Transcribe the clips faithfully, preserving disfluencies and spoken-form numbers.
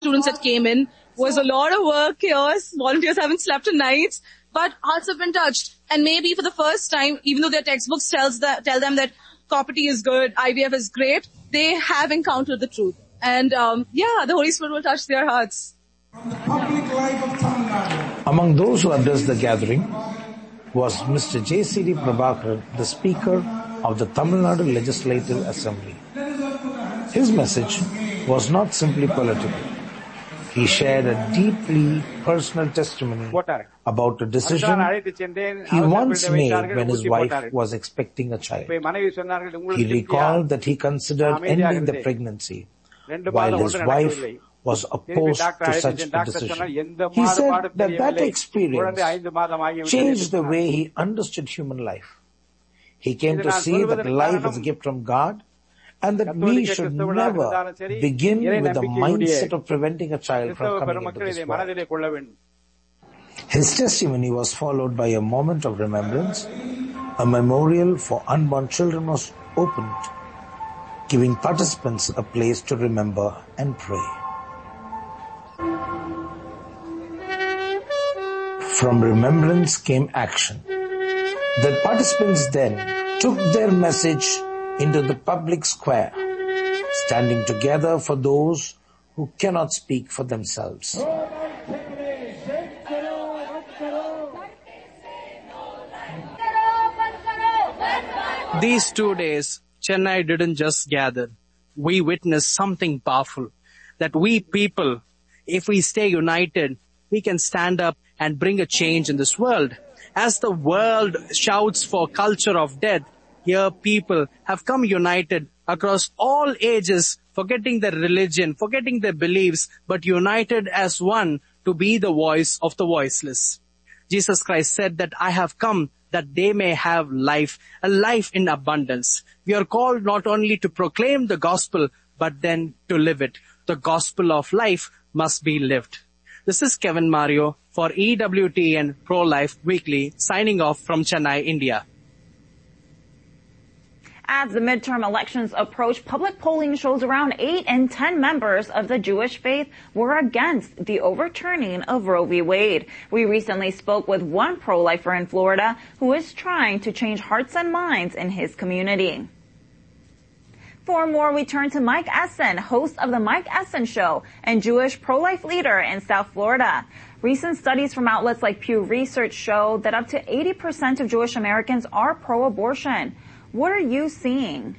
students that came in. It was a lot of work, chaos. Volunteers haven't slept at nights, but hearts have been touched. And maybe for the first time, even though their textbooks tells that, tell them that C O P T is good, I V F is great, they have encountered the truth. And um, yeah, the Holy Spirit will touch their hearts. Among those who addressed the gathering was Mister J C D Prabhakaran, the Speaker of the Tamil Nadu Legislative Assembly. His message was not simply political. He shared a deeply personal testimony about a decision he once made when his wife was expecting a child. He recalled that he considered ending the pregnancy while his wife was opposed to such a decision. He said that that experience changed the way he understood human life. He came to see that life is a gift from God, and that we should never begin with the mindset of preventing a child from coming into this world. His testimony was followed by a moment of remembrance. A memorial for unborn children was opened, giving participants a place to remember and pray. From remembrance came action. The participants then took their message into the public square, standing together for those who cannot speak for themselves. These two days, Chennai didn't just gather. We witnessed something powerful, that we people, if we stay united, we can stand up and bring a change in this world. As the world shouts for culture of death, here people have come united across all ages, forgetting their religion, forgetting their beliefs, but united as one to be the voice of the voiceless. Jesus Christ said that I have come that they may have life, a life in abundance. We are called not only to proclaim the gospel, but then to live it. The gospel of life must be lived. This is Kevin Mario for E W T N Pro-Life Weekly, signing off from Chennai, India. As the midterm elections approach, public polling shows around eight in ten members of the Jewish faith were against the overturning of Roe v. Wade. We recently spoke with one pro-lifer in Florida who is trying to change hearts and minds in his community. For more, we turn to Mike Essen, host of The Mike Essen Show and Jewish pro-life leader in South Florida. Recent studies from outlets like Pew Research show that up to eighty percent of Jewish Americans are pro-abortion. What are you seeing?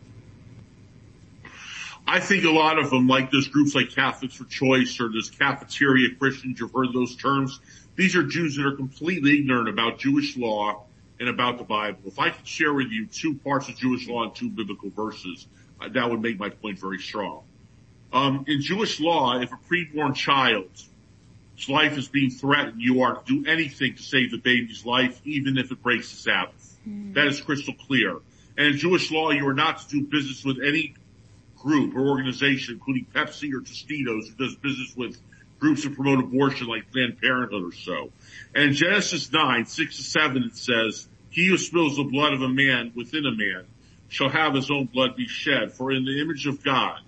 I think a lot of them, like those groups like Catholics for Choice or those cafeteria Christians, you've heard those terms. These are Jews that are completely ignorant about Jewish law and about the Bible. If I could share with you two parts of Jewish law and two biblical verses, uh, that would make my point very strong. Um, in Jewish law, if a preborn child's life is being threatened, you are to do anything to save the baby's life, even if it breaks the Sabbath. That is crystal clear. And in Jewish law, you are not to do business with any group or organization, including Pepsi or Tostitos, who does business with groups that promote abortion like Planned Parenthood or so. And in Genesis nine, six to seven, it says, he who spills the blood of a man within a man shall have his own blood be shed. For in the image of God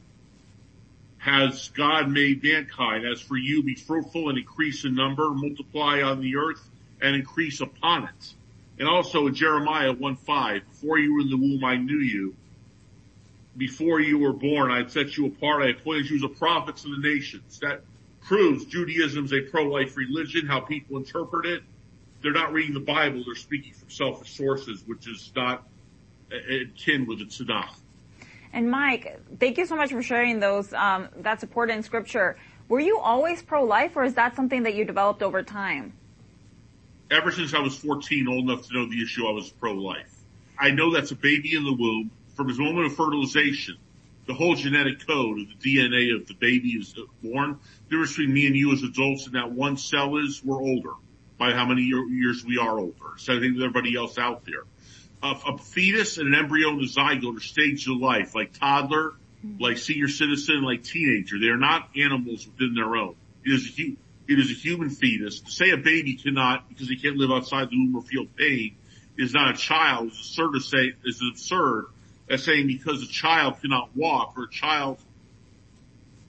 has God made mankind. As for you, be fruitful and increase in number, multiply on the earth and increase upon it. And also in Jeremiah one five, before you were in the womb, I knew you. Before you were born, I had set you apart. I appointed you as a prophet to the nations. That proves Judaism is a pro-life religion, how people interpret it. They're not reading the Bible. They're speaking from selfish sources, which is not akin with the Tanakh. And Mike, thank you so much for sharing those, um, that support in Scripture. Were you always pro-life, or is that something that you developed over time? Ever since I was fourteen, old enough to know the issue, I was pro-life. I know that's a baby in the womb. From his moment of fertilization, the whole genetic code of the D N A of the baby is born. The difference between me and you as adults in that one cell is we're older by how many year, years we are older. So I think with everybody else out there. Uh, a fetus and an embryo and a zygote are stages of life, like toddler, mm-hmm. like senior citizen, like teenager. They are not animals within their own. It is a hu- It is a human fetus. To say a baby cannot, because he can't live outside the womb or feel pain, is not a child. It's absurd to say, it's absurd as saying because a child cannot walk or a child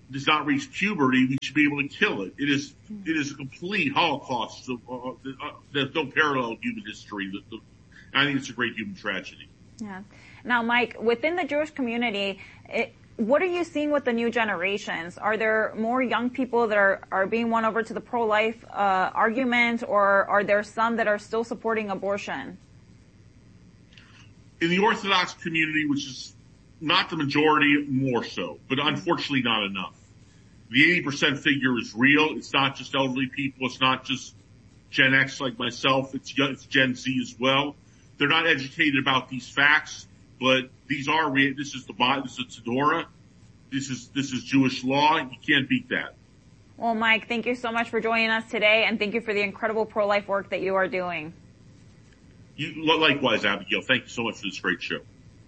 does not reach puberty, we should be able to kill it. It is, it is a complete holocaust of, uh, uh, there's no parallel in human history. The, the, I think it's a great human tragedy. Yeah. Now, Mike, within the Jewish community, it, what are you seeing with the new generations? Are there more young people that are, are being won over to the pro-life uh, argument, or are there some that are still supporting abortion? In the Orthodox community, which is not the majority, more so, but unfortunately not enough. The eighty percent figure is real. It's not just elderly people. It's not just Gen X like myself. It's, it's Gen Z as well. They're not educated about these facts, but these are real. This is the Bible. This is Torah. This is, this is Jewish law. You can't beat that. Well, Mike, thank you so much for joining us today, and thank you for the incredible pro-life work that you are doing. You, likewise, Abigail. Thank you so much for this great show.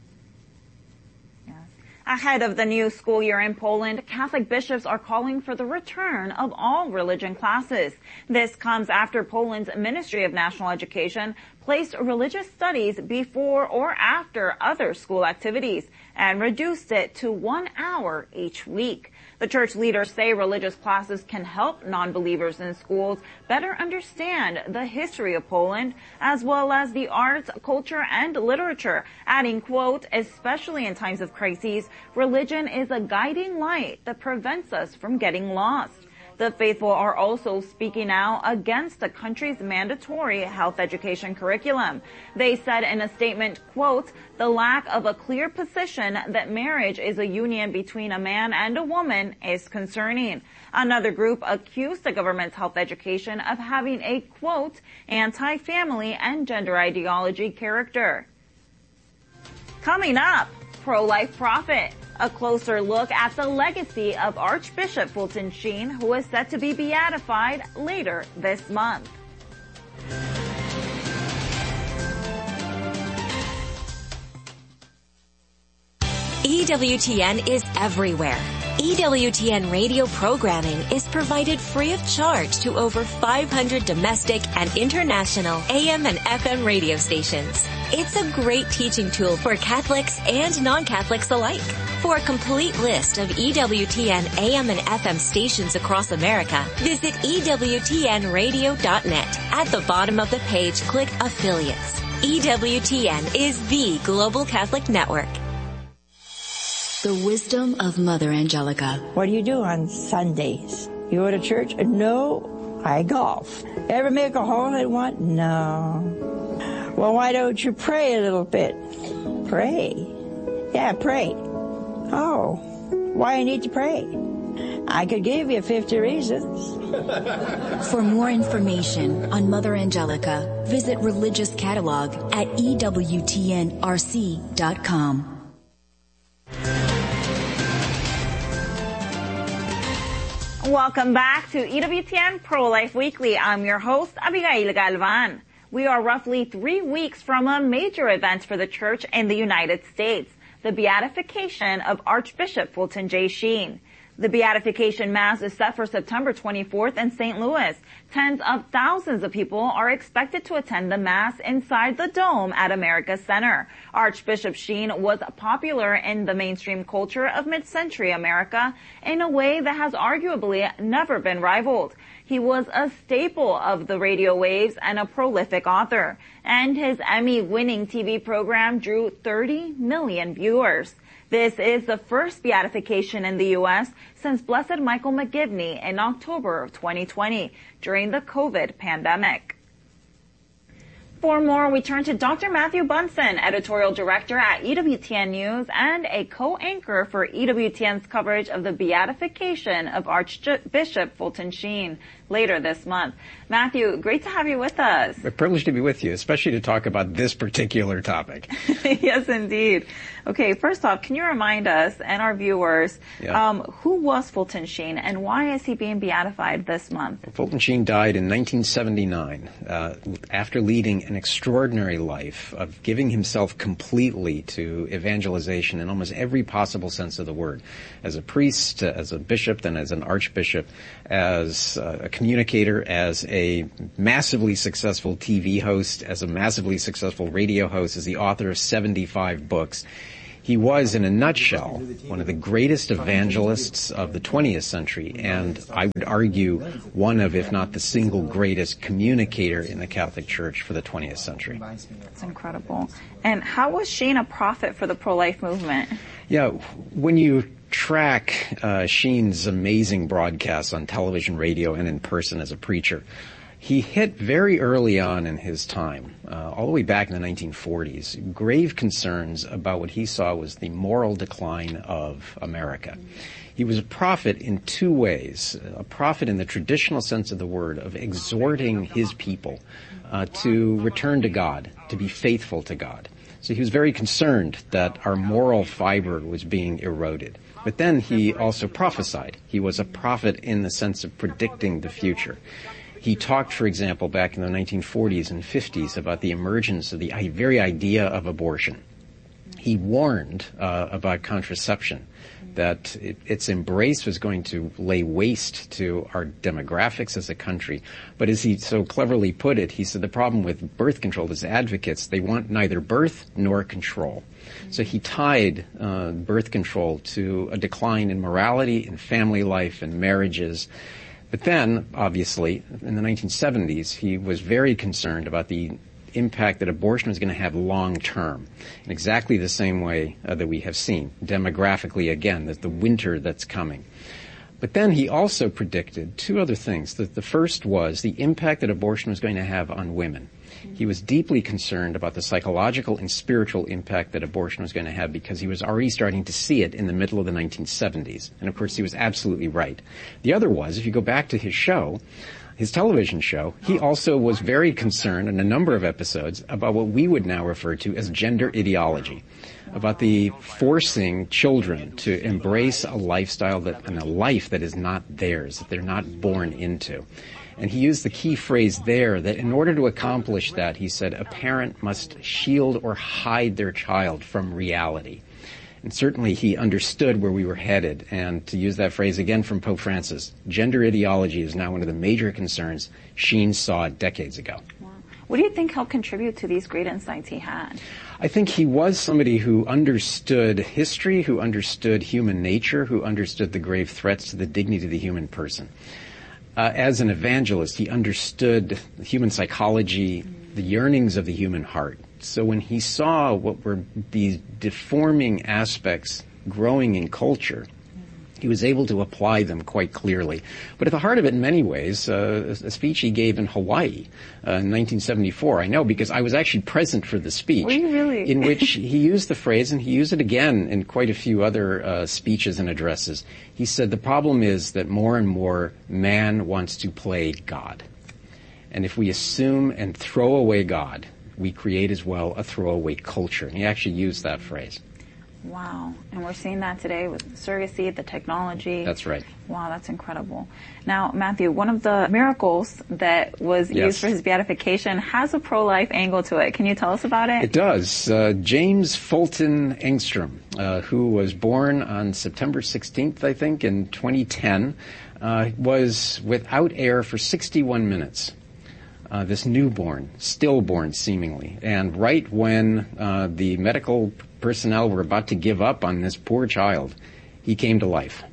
Ahead of the new school year in Poland, Catholic bishops are calling for the return of all religion classes. This comes after Poland's Ministry of National Education placed religious studies before or after other school activities and reduced it to one hour each week. The church leaders say religious classes can help non-believers in schools better understand the history of Poland, as well as the arts, culture, and literature, adding, quote, especially in times of crises, religion is a guiding light that prevents us from getting lost. The faithful are also speaking out against the country's mandatory health education curriculum. They said in a statement, quote, the lack of a clear position that marriage is a union between a man and a woman is concerning. Another group accused the government's health education of having a, quote, anti-family and gender ideology character. Coming up, pro-life prophet. A closer look at the legacy of Archbishop Fulton Sheen, who is set to be beatified later this month. E W T N is everywhere. E W T N radio programming is provided free of charge to over five hundred domestic and international A M and F M radio stations. It's a great teaching tool for Catholics and non-Catholics alike. For a complete list of E W T N A M and F M stations across America, visit E W T N radio dot net. At the bottom of the page, click Affiliates. E W T N is the Global Catholic Network. The wisdom of Mother Angelica. What do you do on Sundays? You go to church? No, I golf. Ever make a hole in one? No. Well, why don't you pray a little bit? Pray. Yeah, pray. Oh, why I need to pray? I could give you fifty reasons. For more information on Mother Angelica, visit Religious Catalog at E W T N R C dot com. Welcome back to E W T N Pro-Life Weekly. I'm your host, Abigail Galvan. We are roughly three weeks from a major event for the church in the United States, the beatification of Archbishop Fulton J. Sheen. The beatification mass is set for September twenty-fourth in Saint Louis. Tens of thousands of people are expected to attend the mass inside the dome at America Center. Archbishop Sheen was popular in the mainstream culture of mid-century America in a way that has arguably never been rivaled. He was a staple of the radio waves and a prolific author, and his Emmy-winning T V program drew thirty million viewers. This is the first beatification in the U S since Blessed Michael McGivney in October of twenty twenty during the COVID pandemic. For more, we turn to Doctor Matthew Bunson, editorial director at E W T N News and a co-anchor for E W T N's coverage of the beatification of Archbishop Fulton Sheen later this month. Matthew, great to have you with us. A privilege to be with you, especially to talk about this particular topic. Yes, indeed. Okay, first off, can you remind us and our viewers, yeah. um, who was Fulton Sheen and why is he being beatified this month? Fulton Sheen died in nineteen seventy-nine uh, after leading an extraordinary life of giving himself completely to evangelization in almost every possible sense of the word. As a priest, as a bishop, then as an archbishop, as a communicator, as a massively successful T V host, as a massively successful radio host, as the author of seventy-five books. He was, in a nutshell, one of the greatest evangelists of the twentieth century, and I would argue one of, if not the single greatest communicator in the Catholic Church for the twentieth century. That's incredible. And how was Sheen a prophet for the pro-life movement? Yeah, when you track uh, Sheen's amazing broadcasts on television, radio, and in person as a preacher, he hit very early on in his time, uh, all the way back in the nineteen forties, grave concerns about what he saw was the moral decline of America. He was a prophet in two ways. A prophet in the traditional sense of the word, of exhorting his people uh, to return to God, to be faithful to God. So he was very concerned that our moral fiber was being eroded. But then he also prophesied. He was a prophet in the sense of predicting the future. He talked, for example, back in the nineteen forties and fifties about the emergence of the very idea of abortion. He warned uh, about contraception, that it, its embrace was going to lay waste to our demographics as a country. But as he so cleverly put it, he said the problem with birth control is advocates, they want neither birth nor control. So he tied uh, birth control to a decline in morality, in family life, and marriages. But then, obviously, in the nineteen seventies, he was very concerned about the impact that abortion was going to have long term, in exactly the same way uh, that we have seen demographically, again, that the winter that's coming. But then he also predicted two other things. The, the first was the impact that abortion was going to have on women. He was deeply concerned about the psychological and spiritual impact that abortion was going to have because he was already starting to see it in the middle of the nineteen seventies. And of course, he was absolutely right. The other was, if you go back to his show, his television show, he also was very concerned in a number of episodes about what we would now refer to as gender ideology, about the forcing children to embrace a lifestyle that, and a life that is not theirs, that they're not born into. And he used the key phrase there that in order to accomplish that, he said, a parent must shield or hide their child from reality. And certainly he understood where we were headed. And to use that phrase again from Pope Francis, gender ideology is now one of the major concerns Sheen saw decades ago. Wow. What do you think helped contribute to these great insights he had? I think he was somebody who understood history, who understood human nature, who understood the grave threats to the dignity of the human person. Uh, as an evangelist, he understood human psychology, the yearnings of the human heart. So when he saw what were these deforming aspects growing in culture, he was able to apply them quite clearly. But at the heart of it, in many ways, uh, a speech he gave in Hawaii uh, in nineteen seventy-four, I know because I was actually present for the speech. Were you really? In which he used the phrase, and he used it again in quite a few other uh, speeches and addresses. He said, the problem is that more and more man wants to play God. And if we assume and throw away God, we create as well a throwaway culture. And he actually used that phrase. Wow. And we're seeing that today with surrogacy, the technology. That's right. Wow, that's incredible. Now, Matthew, one of the miracles that was yes. used for his beatification has a pro-life angle to it. Can you tell us about it? It does. Uh, James Fulton Engstrom, uh, who was born on September sixteenth, I think, in twenty ten, uh, was without air for sixty-one minutes. Uh, this newborn, stillborn seemingly. And right when uh, the medical personnel were about to give up on this poor child, he came to life.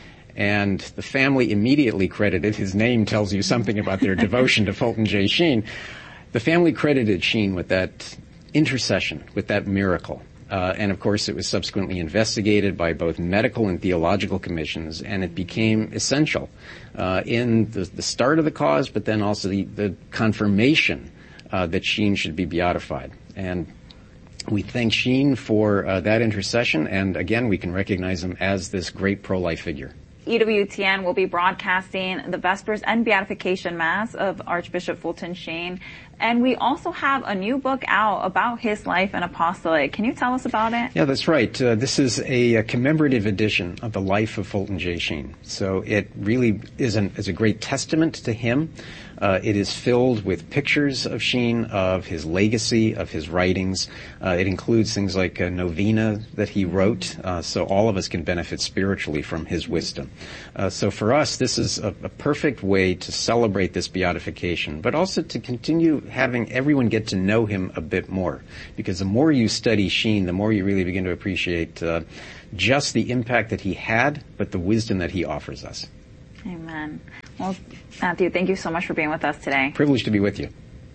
And the family immediately credited, his name tells you something about their devotion to Fulton J. Sheen. The family credited Sheen with that intercession, with that miracle. Uh, and of course it was subsequently investigated by both medical and theological commissions, and it became essential uh, in the, the start of the cause, but then also the, the confirmation uh, that Sheen should be beatified. And we thank Sheen for uh, that intercession, and again, we can recognize him as this great pro-life figure. E W T N will be broadcasting the Vespers and Beatification Mass of Archbishop Fulton Sheen. And we also have a new book out about his life and apostolate. Can you tell us about it? Yeah, that's right. Uh, this is a, a commemorative edition of the life of Fulton J. Sheen. So it really is, an, is a great testament to him, Uh, it is filled with pictures of Sheen, of his legacy, of his writings. Uh, it includes things like a novena that he wrote, uh, so all of us can benefit spiritually from his wisdom. Uh, so for us, this is a, a perfect way to celebrate this beatification, but also to continue having everyone get to know him a bit more. Because the more you study Sheen, the more you really begin to appreciate uh, just the impact that he had, but the wisdom that he offers us. Amen. Well, Matthew, thank you so much for being with us today. Privileged to be with you.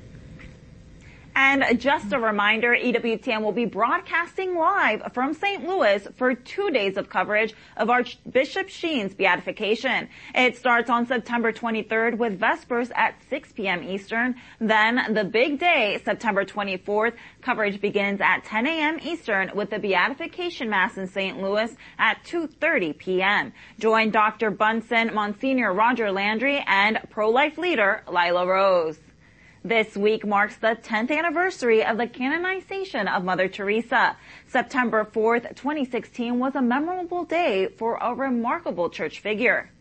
And just a reminder, E W T N will be broadcasting live from Saint Louis for two days of coverage of Archbishop Sheen's beatification. It starts on September twenty-third with Vespers at six p.m. Eastern. Then the big day, September twenty-fourth, coverage begins at ten a.m. Eastern with the Beatification Mass in Saint Louis at two thirty p.m. Join Doctor Bunsen, Monsignor Roger Landry, and pro-life leader Lila Rose. This week marks the tenth anniversary of the canonization of Mother Teresa. September fourth, twenty sixteen was a memorable day for a remarkable church figure.